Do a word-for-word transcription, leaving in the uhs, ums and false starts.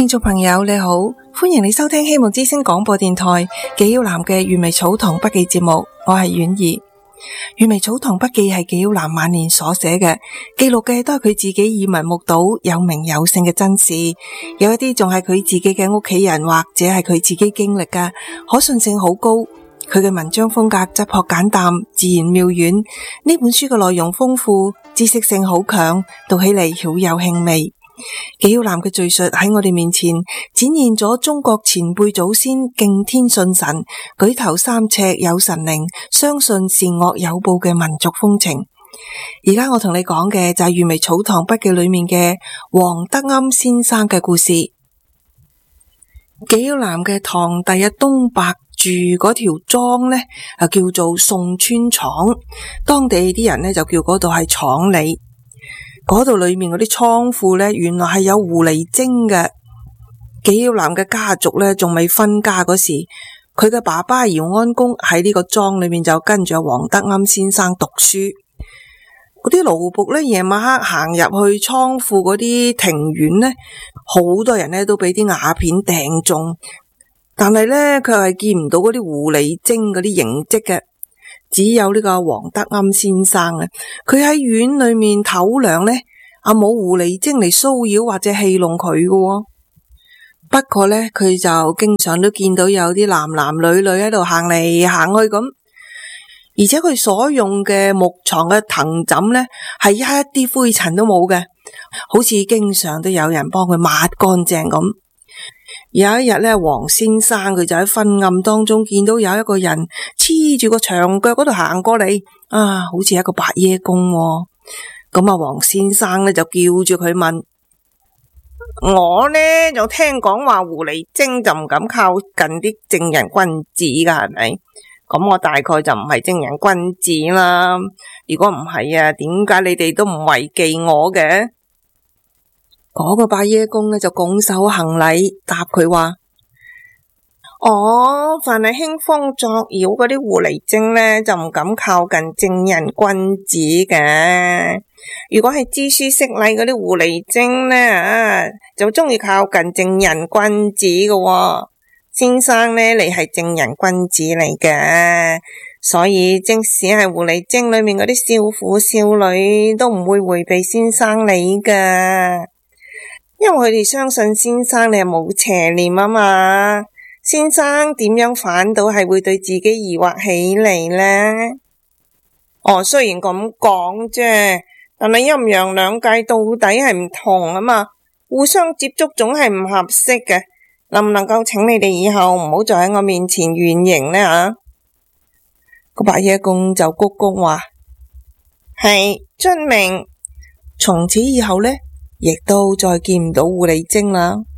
聽眾朋友你好，歡迎你收聽希望之聲廣播電台紀曉嵐嘅閱微草堂筆記節目，我係婉兒。閱微草堂筆記係紀曉嵐晚年所寫嘅，記錄嘅都係佢自己耳聞目睹有名有姓嘅真事，有一啲仲係佢自己嘅屋企人或者係佢自己經歷嘅，可信性好高。佢嘅文章風格質樸簡淡，自然妙遠。呢本書嘅內容豐富，知識性好強，讀起嚟曉有興味。紀曉嵐嘅敘述喺我哋面前展現咗中國前輩祖先敬天信神、舉頭三尺有神靈、相信善惡有報嘅民族風情。而家我同你講嘅就係閱微草堂筆記裏面嘅黃德庵先生嘅故事。紀曉嵐嘅堂弟啊東伯住嗰條莊呢，啊叫做宋村廠，當地啲人呢就叫嗰度係廠里。嗰度裏面嗰啲倉庫呢，原來係有狐狸精嘅。紀曉嵐嘅家族呢，仲未分家嗰時，佢嘅爸爸姚安公喺呢個莊裏面就跟住黃德庵先生讀書。嗰啲奴僕呢，夜晚黑行入去倉庫嗰啲庭院呢，好多人呢都俾啲瓦片掟中，但係呢，佢係見唔到嗰啲狐狸精嗰啲形跡嘅。只有呢個黃德庵先生啊，佢喺院裏面唞涼呢，啊冇狐狸精嚟騷擾或者戲弄佢嘅。不過呢，佢就經常都見到有啲男男女女喺度行嚟行去咁，而且佢所用嘅木床嘅藤枕呢，係一啲灰塵都冇嘅，好似經常都有人幫佢抹乾淨咁。有一日咧，黃先生佢就喺昏暗當中見到有一個人黐住個牆腳嗰度行過嚟，啊，好似一個白耶公喎。咁啊，黃先生咧就叫住佢問：我呢就聽講話狐狸精就唔敢靠近啲正人君子噶，係咪？咁我大概就唔係正人君子啦。如果唔係啊，點解你哋都唔遺忌我嘅？嗰個白耶公呢就拱手行禮，答佢話：哦，凡係興風作妖嗰啲狐狸精呢，就唔敢靠近正人君子嘅。如果係知書識禮嗰啲狐狸精呢，啊，就中意靠近正人君子嘅喎。先生呢，你係正人君子嚟嘅，所以即使係狐狸精裏面嗰啲少婦少女，都唔會迴避先生你㗎。因為佢哋相信先生你係冇邪念啊嘛，先生點樣反倒係會對自己疑惑起嚟呢？哦，雖然咁講啫，但係陰陽兩界到底係唔同啊嘛，互相接觸總係唔合適嘅。能唔能夠請你哋以後唔好再喺我面前現形呢？啊，個白耶公就鞠躬話：係遵命。從此以後呢，亦都再見唔到狐狸精啦。